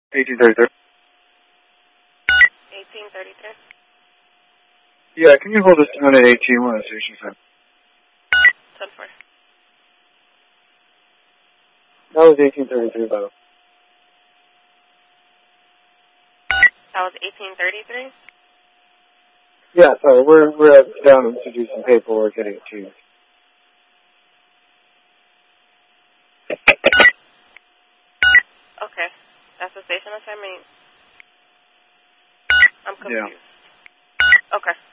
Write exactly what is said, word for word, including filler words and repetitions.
eighteen thirty-three. eighteen thirty-three. Yeah, can you hold us down at eighteen one station five? ten four. That was eighteen thirty-three, by the way. That was eighteen thirty-three? Yeah, sorry, we're, we're down to do some paperwork at eighteen. Okay. That's the station assignment? I'm confused. Yeah. Okay.